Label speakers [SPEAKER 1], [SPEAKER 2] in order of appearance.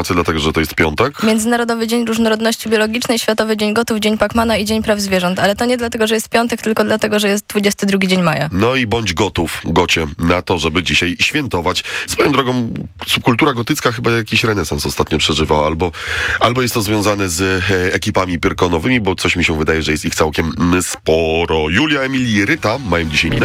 [SPEAKER 1] Dlatego, że to jest piątek?
[SPEAKER 2] Międzynarodowy Dzień Różnorodności Biologicznej, Światowy Dzień Gotów, Dzień Pacmana i Dzień Praw Zwierząt. Ale to nie dlatego, że jest piątek, tylko dlatego, że jest 22 dzień maja.
[SPEAKER 1] No i bądź gotów, gocie, na to, żeby dzisiaj świętować. Swoją drogą, subkultura gotycka chyba jakiś renesans ostatnio przeżywa, albo jest to związane z ekipami pyrkonowymi, bo coś mi się wydaje, że jest ich całkiem sporo. Julia, Emilii i Ryta mają dzisiaj